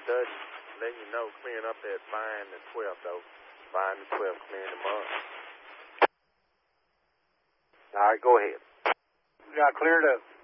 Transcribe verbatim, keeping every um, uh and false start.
Dutch, letting you know, clearing up that Vine and twelve, though. Vine and twelve, clearing them up. All right, go ahead. Yeah, cleared up.